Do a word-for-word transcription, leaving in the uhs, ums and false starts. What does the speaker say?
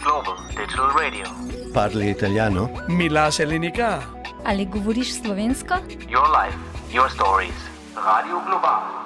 Global Digital Radio. Parli italiano? Mi lascia l'unica. Ali govoriš slovensko? Your life, your stories. Radio Global.